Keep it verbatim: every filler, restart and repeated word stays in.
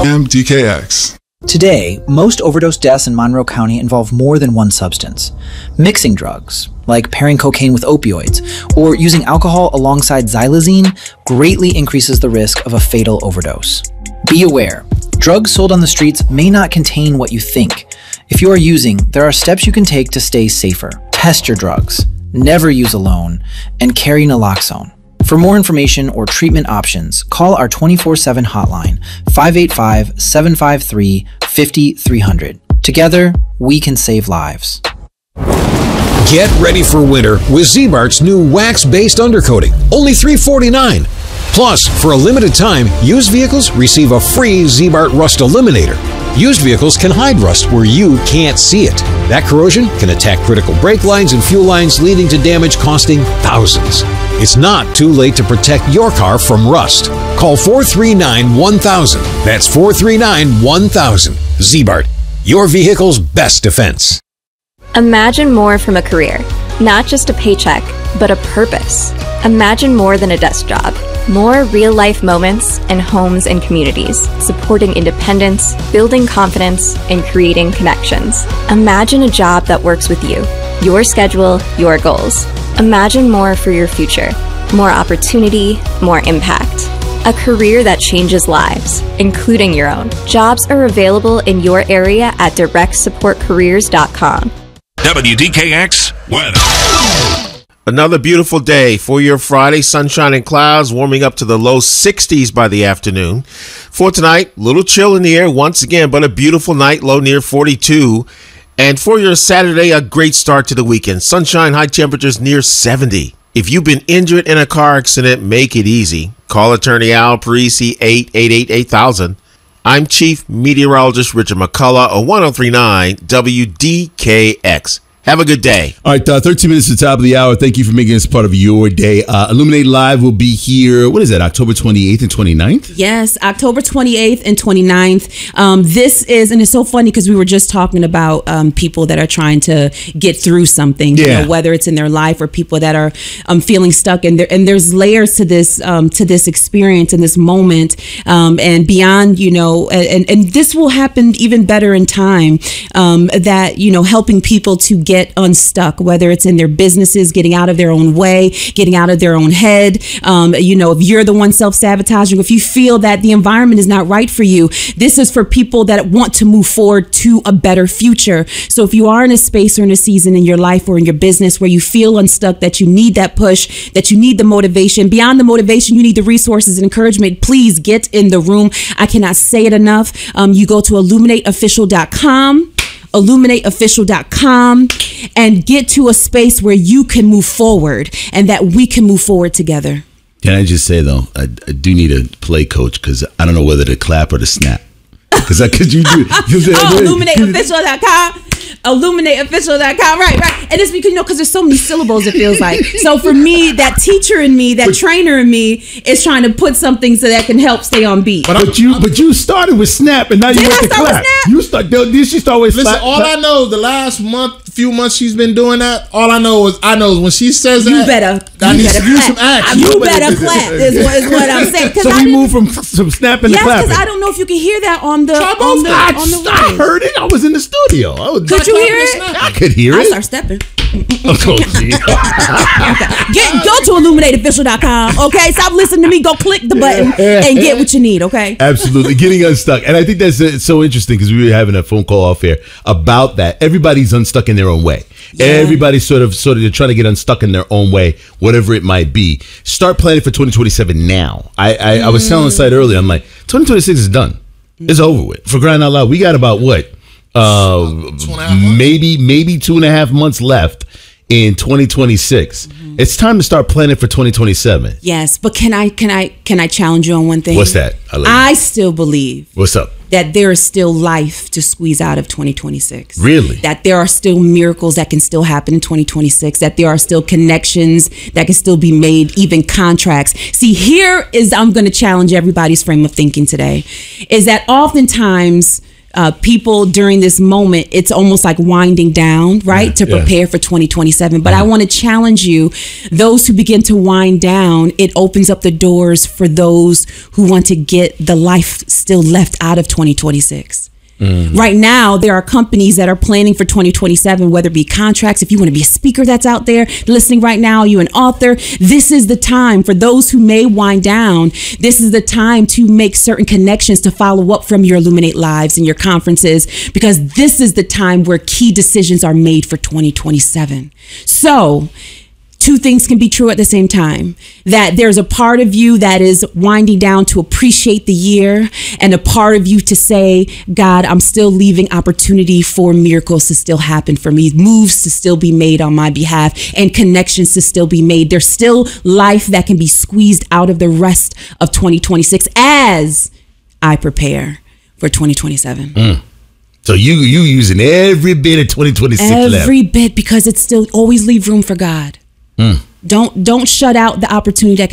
M D K X. Today, most overdose deaths in Monroe County involve more than one substance. Mixing drugs, like pairing cocaine with opioids, or using alcohol alongside xylazine, greatly increases the risk of a fatal overdose. Be aware, drugs sold on the streets may not contain what you think. If you are using, there are steps you can take to stay safer. Test your drugs, never use alone, and carry naloxone. For more information or treatment options, call our twenty-four seven hotline, five eight five, seven five three, five three zero zero. Together, we can save lives. Get ready for winter with Z-Mart's new wax-based undercoating, only three forty-nine. Plus, for a limited time, used vehicles receive a free Z-Mart Rust Eliminator. Used vehicles can hide rust where you can't see it. That corrosion can attack critical brake lines and fuel lines, leading to damage costing thousands. It's not too late to protect your car from rust. Call four three nine, one thousand. That's four three nine, one thousand. Z-Mart, your vehicle's best defense. Imagine more from a career. Not just a paycheck, but a purpose. Imagine more than a desk job. More real-life moments and homes and communities, supporting independence, building confidence, and creating connections. Imagine a job that works with you, your schedule, your goals. Imagine more for your future. More opportunity, more impact. A career that changes lives, including your own. Jobs are available in your area at direct support careers dot com. W D K X weather. Another beautiful day for your Friday. Sunshine and clouds warming up to the low sixties by the afternoon. For tonight, little chill in the air once again, but a beautiful night, low near forty-two. And for your Saturday, a great start to the weekend. Sunshine, high temperatures near seventy. If you've been injured in a car accident, make it easy. Call attorney Al Parisi, eight eight eight, eight thousand. I'm Chief Meteorologist Richard McCullough on one oh three point nine W D K X. Have a good day. All right, uh, thirteen minutes to the top of the hour. Thank you for making this part of your day. Uh, Illuminate Live will be here, what is that, October twenty-eighth and twenty-ninth? Yes, October twenty-eighth and twenty-ninth. Um, this is, and it's so funny because we were just talking about um, people that are trying to get through something, yeah. you know, whether it's in their life or people that are um, feeling stuck. And, there, and there's layers to this um, to this experience and this moment um, and beyond, you know, and, and this will happen even better in time, um, that, you know, helping people to get get unstuck, whether it's in their businesses, getting out of their own way, getting out of their own head. Um, you know, if you're the one self-sabotaging, if you feel that the environment is not right for you, this is for people that want to move forward to a better future. So if you are in a space or in a season in your life or in your business where you feel unstuck, that you need that push, that you need the motivation, beyond the motivation, you need the resources and encouragement, please get in the room. I cannot say it enough. Um, you go to illuminate official dot com. illuminate official dot com and get to a space where you can move forward and that we can move forward together. Can I just say, though, I, I do need a play coach because I don't know whether to clap or to snap. Because you do. Oh, illuminate official dot com. illuminate official dot com. Right, right. And it's because, you know, because there's so many syllables, it feels like. So for me, that teacher in me, that trainer in me is trying to put something so that can help stay on beat. But, but you but you started with snap and now you Did went I to start clap. with snap? You start, did she start with Listen, slap, all clap? I know, the last month, few months she's been doing that, all I know is, I know when she says You that, better, I you need better to use clap. some action. You better clap is what, is what I'm saying. So I we didn't- moved from some snapping Yes, to clapping. because I don't know if you can hear that on the, Try on both the, sides. on the I radio. heard it. I was in the studio. I was Could you hear it? I could hear I it. start stepping. Oh, gee. Get go to illuminate official dot com. Okay, stop listening to me. Go click the button and get what you need. Okay. Absolutely, getting unstuck, and I think that's uh, so interesting because we were having a phone call off here about that. Everybody's unstuck in their own way. Yeah. Everybody's sort of sort of trying to get unstuck in their own way, whatever it might be. Start planning for twenty twenty-seven now. I I, mm. I was telling the site earlier. I'm like, twenty twenty-six is done. Mm. It's over with. For crying out loud, we got about what? Uh, maybe maybe two and a half months left in twenty twenty-six. Mm-hmm. It's time to start planning for twenty twenty-seven. Yes, but can I can I can I challenge you on one thing? What's that? I, I still believe. What's up? That there is still life to squeeze out of twenty twenty-six. Really? That there are still miracles that can still happen in twenty twenty-six. That there are still connections that can still be made, even contracts. See, here is, I'm going to challenge everybody's frame of thinking today, is that oftentimes uh, people during this moment, it's almost like winding down, right, Yeah, to yeah. prepare for twenty twenty-seven. But I want to challenge you, those who begin to wind down, it opens up the doors for those who want to get the life still left out of twenty twenty-six. Right now, there are companies that are planning for twenty twenty-seven, whether it be contracts. If you want to be a speaker that's out there listening right now, you an author, this is the time for those who may wind down. This is the time to make certain connections to follow up from your Illuminate Lives and your conferences, because this is the time where key decisions are made for twenty twenty-seven. So, two things can be true at the same time. That there's a part of you that is winding down to appreciate the year, and a part of you to say, God, I'm still leaving opportunity for miracles to still happen for me, moves to still be made on my behalf, and connections to still be made. There's still life that can be squeezed out of the rest of twenty twenty-six as I prepare for twenty twenty-seven. Mm. So you you using every bit of twenty twenty-six left. Every bit, because it's still always leave room for God. Mm. Don't don't shut out the opportunity that